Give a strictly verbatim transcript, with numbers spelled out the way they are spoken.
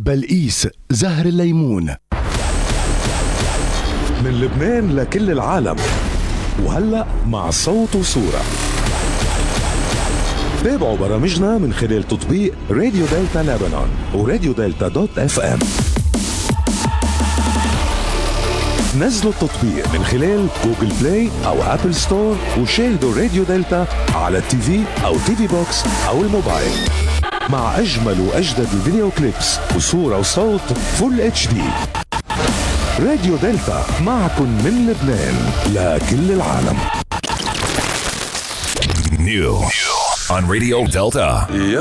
بلقيس زهر الليمون. من لبنان لكل العالم، وهلأ مع صوت وصورة. تابعوا برامجنا من خلال تطبيق راديو دلتا لبنان وراديو دلتا دوت اف ام. نزلوا التطبيق من خلال جوجل بلاي او ابل ستور وشاهدوا راديو دلتا على التي في او تي في بوكس او الموبايل مع اجمل واجدد الفيديو كليبس وصورة وصوت فول اتش دي. راديو دلتا معكم من لبنان لكل العالم. New on Radio Delta.